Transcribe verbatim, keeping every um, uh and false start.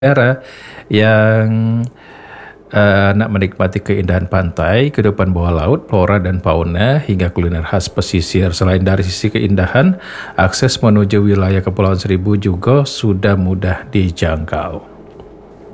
Daerah yang uh, nak menikmati keindahan pantai, kehidupan bawah laut, flora dan fauna, hingga kuliner khas pesisir. Selain dari sisi keindahan, akses menuju wilayah Kepulauan Seribu juga sudah mudah dijangkau.